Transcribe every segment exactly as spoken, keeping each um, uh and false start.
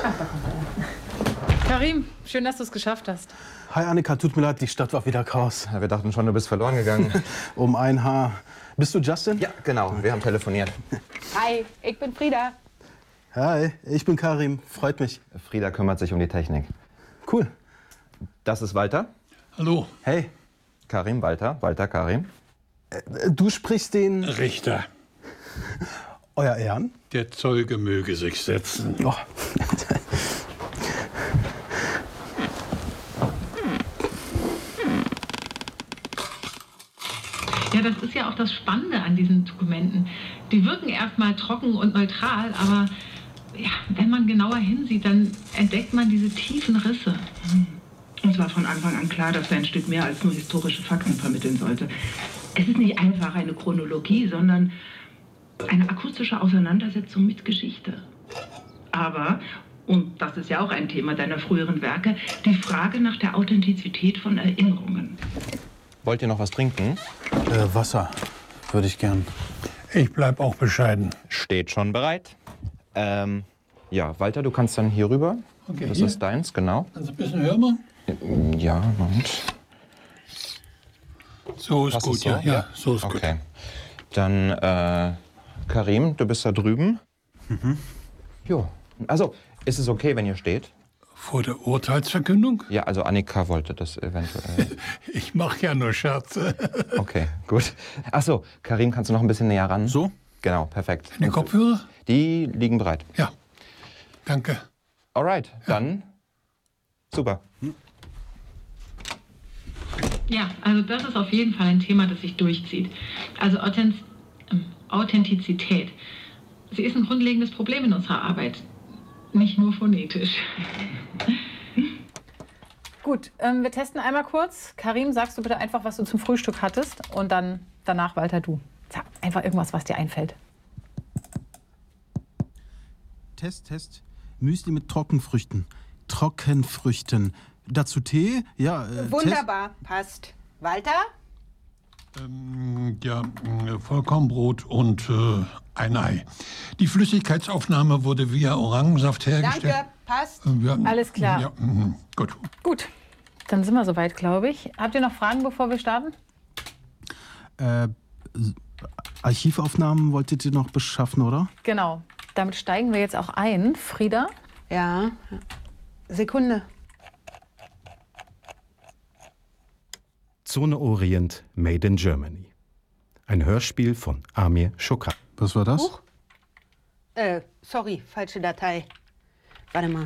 Ach, da kommt er. Karim, schön, dass du es geschafft hast. Hi Annika, tut mir leid, die Stadt war wieder Chaos. Ja, wir dachten schon, du bist verloren gegangen. Um ein Haar. Bist du Justin? Ja, genau, wir haben telefoniert. Hi, ich bin Frieda. Hi, ich bin Karim, freut mich. Frieda kümmert sich um die Technik. Cool. Das ist Walter. Hallo. Hey. Karim, Walter, Walter, Karim. Äh, du sprichst den... Richter. Euer Ehren? Der Zeuge möge sich setzen. Oh. Ja, das ist ja auch das Spannende an diesen Dokumenten. Die wirken erstmal trocken und neutral, aber ja, wenn man genauer hinsieht, dann entdeckt man diese tiefen Risse. Uns war von Anfang an klar, dass wir ein Stück mehr als nur historische Fakten vermitteln sollte. Es ist nicht einfach eine Chronologie, sondern eine akustische Auseinandersetzung mit Geschichte. Aber, und das ist ja auch ein Thema deiner früheren Werke, die Frage nach der Authentizität von Erinnerungen. Wollt ihr noch was trinken? Äh, Wasser würde ich gern. Ich bleib auch bescheiden. Steht schon bereit. Ähm, ja, Walter, du kannst dann hier rüber. Okay, das hier? ist deins, genau. Also ein bisschen hören wir? Ja, Moment. So ist Passt gut, es so? ja. Ja, so ist Okay. Dann, äh, Karim, du bist da drüben. Mhm. Jo. Also, ist es okay, wenn ihr steht? gut. Vor der Urteilsverkündung? Ja, also Annika wollte das eventuell. Ich mache ja nur Scherze. Okay, gut. Ach so, Karim, kannst du noch ein bisschen näher ran? So? Genau, perfekt. Die Kopfhörer? Die liegen bereit. Ja. Danke. Alright, dann super. Ja, also das ist auf jeden Fall ein Thema, das sich durchzieht. Also Authent ähm, Authentizität. Sie ist ein grundlegendes Problem in unserer Arbeit. Nicht nur phonetisch. Gut, ähm, wir testen einmal kurz. Karim, sagst du bitte einfach, was du zum Frühstück hattest und dann danach, Walter, du. Sag einfach irgendwas, was dir einfällt. Test, Test. Müsli mit Trockenfrüchten. Trockenfrüchten. Dazu Tee? Ja. Äh, Wunderbar, passt. Walter? Ähm, ja, äh, Vollkornbrot und äh, ein Ei. Die Flüssigkeitsaufnahme wurde via Orangensaft hergestellt. Danke, passt. Äh, ja, Alles klar. Ja, mhm, gut. Gut, dann sind wir soweit, glaube ich. Habt ihr noch Fragen, bevor wir starten? Äh, Archivaufnahmen wolltet ihr noch beschaffen, oder? Genau, damit steigen wir jetzt auch ein. Frieda? Ja, Sekunde. Zone Orient Made in Germany. Ein Hörspiel von Amir Chokar. Was war das? Huch. Äh, sorry, falsche Datei. Warte mal.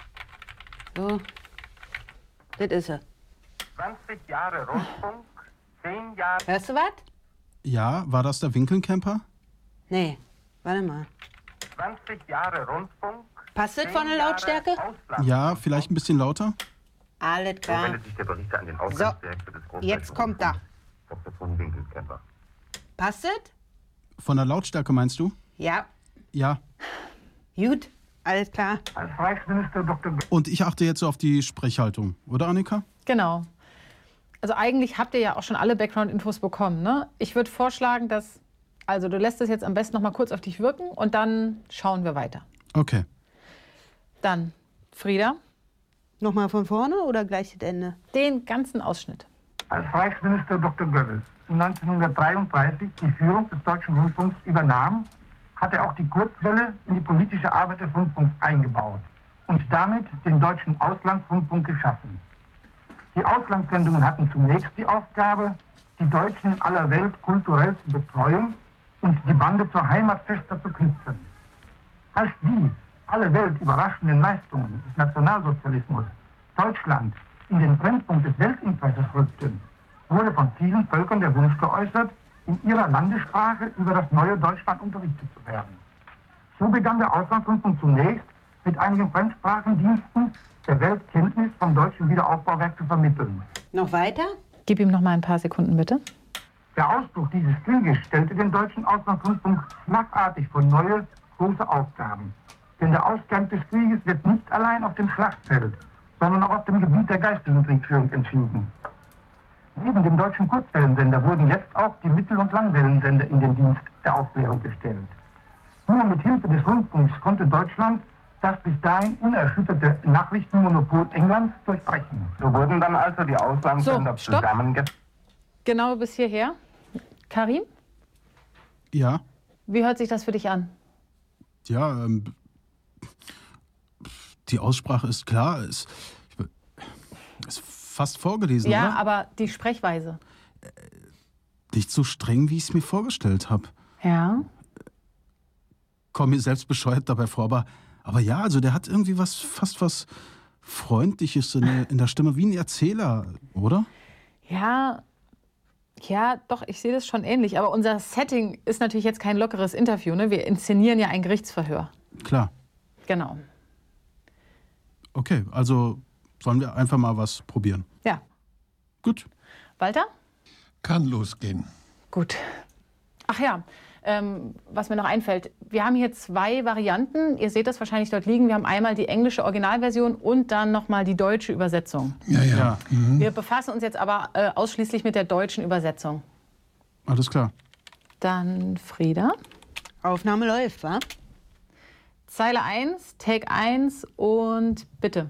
So. Das ist er. zwanzig Jahre Rundfunk, zehn Jahre... Hörst du was? Ja, war das der Winkelcamper? Nee, warte mal. zwanzig Jahre Rundfunk... Passt das von der Lautstärke? Ja, vielleicht ein bisschen lauter? Alles So klar. wendet sich der Berichter an den Ausgangsdirektor des Großteils jetzt kommt er. Doktor von Winkelkämper. Passt das? Von der Lautstärke meinst du? Ja. Ja. Gut, alles klar. Als Reichsminister Doktor Und ich achte jetzt auf die Sprechhaltung, oder Annika? Genau. Also eigentlich habt ihr ja auch schon alle Background-Infos bekommen, ne? Ich würde vorschlagen, dass... Also du lässt es jetzt am besten noch mal kurz auf dich wirken und dann schauen wir weiter. Okay. Dann, Frieda, Nochmal von vorne oder gleich das Ende? den ganzen Ausschnitt. Als Reichsminister Doktor Goebbels neunzehnhundertdreiunddreißig die Führung des Deutschen Rundfunks übernahm, hat er auch die Kurzwelle in die politische Arbeit des Rundfunks eingebaut und damit den Deutschen Auslandsrundfunk geschaffen. Die Auslandssendungen hatten zunächst die Aufgabe, die Deutschen in aller Welt kulturell zu betreuen und die Bande zur Heimat fester zu knüpfen. Als die alle Welt überraschenden Leistungen des Nationalsozialismus Deutschland in den Brennpunkt des Weltinteresses rückten, wurde von vielen Völkern der Wunsch geäußert, in ihrer Landessprache über das neue Deutschland unterrichtet zu werden. So begann der Auslandsrundfunk zunächst mit einigen Fremdsprachendiensten der Welt Kenntnis vom deutschen Wiederaufbauwerk zu vermitteln. Noch weiter? Gib ihm noch mal ein paar Sekunden, bitte. Der Ausbruch dieses Krieges stellte den deutschen Auslandsrundfunk schlagartig vor neue, große Aufgaben. Denn der Ausgang des Krieges wird nicht allein auf dem Schlachtfeld, sondern auch auf dem Gebiet der geistigen Kriegführung entschieden. Neben dem deutschen Kurzwellensender wurden jetzt auch die Mittel- und Langwellensender in den Dienst der Aufklärung gestellt. Nur mit Hilfe des Rundfunks konnte Deutschland das bis dahin unerschütterte Nachrichtenmonopol Englands durchbrechen. So wurden dann also die Auslandssender So, stopp. zusammengebracht. Genau bis hierher. Karim, Ja, wie hört sich das für dich an? ja, ähm, die Aussprache ist klar, ist, ist fast vorgelesen, Ja, oder? aber die Sprechweise. Nicht so streng, wie ich es mir vorgestellt habe. Ja. Komm mir selbst bescheuert dabei vor, aber, aber ja, also der hat irgendwie was, fast was Freundliches in der, in der Stimme, wie ein Erzähler, oder? Ja, ja, doch, ich sehe das schon ähnlich. Aber unser Setting ist natürlich jetzt kein lockeres Interview. Ne? Wir inszenieren ja ein Gerichtsverhör. Klar. Genau. Okay, also sollen wir einfach mal was probieren. Ja. Gut. Walter? Kann losgehen. Gut. Ach ja, ähm, was mir noch einfällt. Wir haben hier zwei Varianten. Ihr seht das wahrscheinlich dort liegen. Wir haben einmal die englische Originalversion und dann nochmal die deutsche Übersetzung. Ja, ja. Ja. Mhm. Wir befassen uns jetzt aber äh, ausschließlich mit der deutschen Übersetzung. Alles klar. Dann Frieda. Aufnahme läuft, wa? Zeile eins, Take eins und bitte.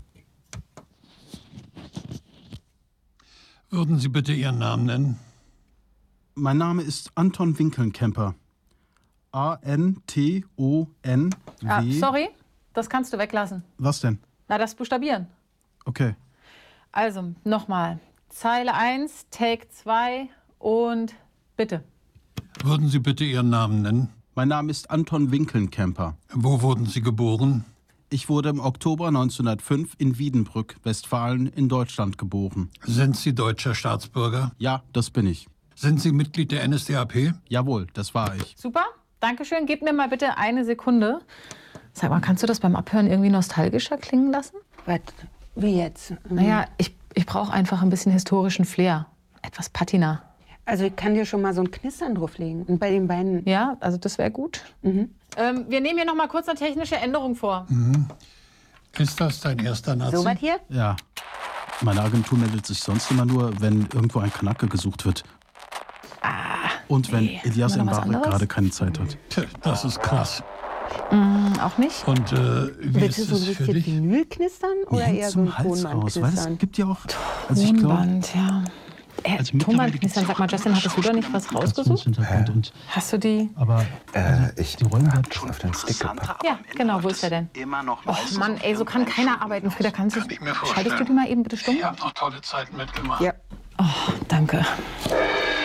Würden Sie bitte Ihren Namen nennen? Mein Name ist Anton Winkelnkemper. A N T O N W. Ah, sorry, das kannst du weglassen. Was denn? Na, das Buchstabieren. Okay. Also, nochmal. Zeile eins, Take zwei und bitte. Würden Sie bitte Ihren Namen nennen? Mein Name ist Anton Winkelnkemper. Wo wurden Sie geboren? Ich wurde im Oktober neunzehnhundertfünf in Wiedenbrück, Westfalen, in Deutschland geboren. Sind Sie deutscher Staatsbürger? Ja, das bin ich. Sind Sie Mitglied der N S D A P? Jawohl, das war ich. Super, Dankeschön. Gib mir mal bitte eine Sekunde. Sag mal, kannst du das beim Abhören irgendwie nostalgischer klingen lassen? Was? Wie jetzt? Naja, ich, ich brauche einfach ein bisschen historischen Flair. Etwas Patina. Also ich kann dir schon mal so ein Knistern drauflegen. Und bei den beiden... Ja, also das wäre gut. Mhm. Ähm, wir nehmen hier noch mal kurz eine technische Änderung vor. Mhm. Ist das dein erster Nazi? So was hier? Ja. Meine Agentur meldet sich sonst immer nur, wenn irgendwo ein Kanake gesucht wird. Und wenn nee. Elias Haben wir noch was Mbarek anderes? gerade keine Zeit hat. Tja, das ist krass. Mm, auch nicht? Und äh, wie Willst du ist so ein es für bisschen dich? Vinyl knistern oder Mir eher hängt so ein zum Hals raus, weil es Tonband-Knistern? gibt ja auch... Also ich glaube, Tonband, ja. Äh, Also mittlerweile Tonband gibt's knistern. Sag mal, Justin, hattest du da nicht was rausgesucht? und, Hast du die? aber Äh, ich die Rollen hab schon auf den Stick gepackt. Ja, genau. Wo ist der denn? Immer noch Oh Mann, ey, so kann keiner arbeiten. Frieda, kannst du... Kann ich mir vorstellen. Schaltest du die mal eben bitte stumm? Ihr habt noch tolle Zeiten mitgemacht. Ja. Oh, danke.